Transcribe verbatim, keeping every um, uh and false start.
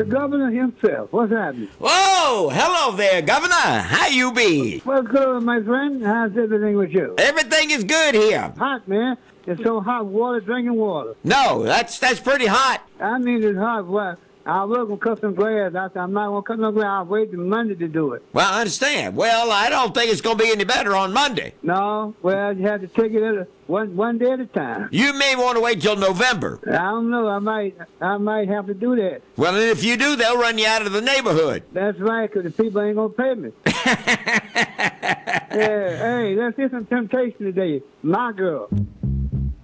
governor himself. What's happening? Whoa, hello there, Governor. How you be? What's good, my friend? How's everything with you? Everything is good here. Hot, man. It's so hot, water, drinking water. No, that's that's pretty hot. I mean, it's hot. Well, I was going to cut some grass. I said, I'm not going to cut no grass. I'll wait till Monday to do it. Well, I understand. Well, I don't think it's going to be any better on Monday. No, well, you have to take it at a, one one day at a time. You may want to wait till November. I don't know. I might I might have to do that. Well, and if you do, they'll run you out of the neighborhood. That's right, because the people ain't going to pay me. Yeah, hey, let's hear some Temptation today. My girl.